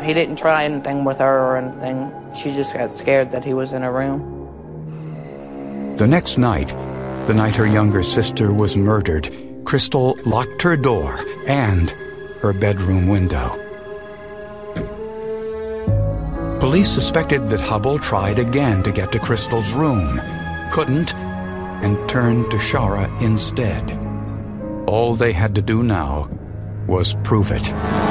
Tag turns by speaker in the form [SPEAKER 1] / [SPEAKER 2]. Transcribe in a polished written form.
[SPEAKER 1] He didn't try anything with her or anything. She just got scared that he was in her room.
[SPEAKER 2] The next night, the night her younger sister was murdered, Crystal locked her door and her bedroom window. Police suspected that Hubbell tried again to get to Crystal's room, couldn't, and turned to Shara instead. All they had to do now was prove it.